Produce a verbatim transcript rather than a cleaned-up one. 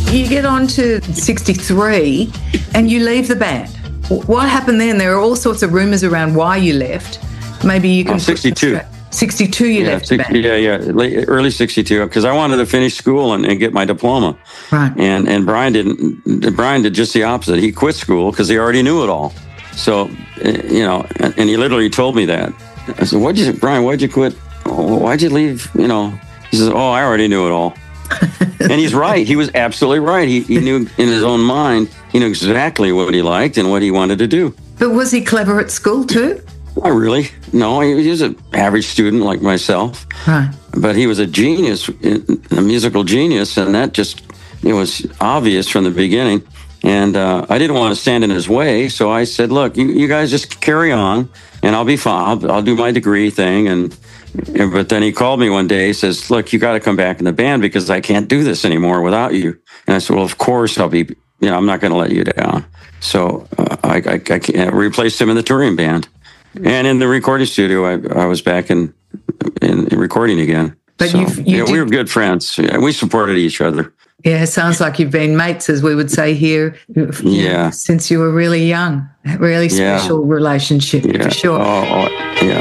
You get on to sixty-three and you leave the band. What happened then? There are all sorts of rumours around why you left. Maybe you can... Oh, sixty-two. sixty-two you yeah, left six, the band. Yeah, yeah, late, early sixty-two, because I wanted to finish school and, and get my diploma. Right. And and Brian didn't. Brian did just the opposite. He quit school because he already knew it all. So, you know, and, and he literally told me that. I said, why'd you, Brian, why'd you quit? Why'd you leave? You know, he says, oh, I already knew it all. And he's right. He was absolutely right. He, he knew in his own mind, he knew exactly what he liked and what he wanted to do. But was he clever at school too? Not really. No, he, he was an average student like myself. Right. But he was a genius, a musical genius, and that just, it was obvious from the beginning. And uh, I didn't want to stand in his way, so I said, look, you, you guys just carry on, and I'll be fine. I'll, I'll do my degree thing. And, and But then he called me one day, he says, look, you got to come back in the band because I can't do this anymore without you. And I said, well, of course I'll be, you know, I'm not going to let you down. So uh, I, I, I, I replaced him in the touring band. And in the recording studio, I, I was back in, in, in recording again. But so, you've, you yeah, did... we were good friends. Yeah, we supported each other. Yeah, it sounds like you've been mates, as we would say here, yeah. since you were really young. A really special yeah. relationship, yeah. for sure. Oh, oh, yeah.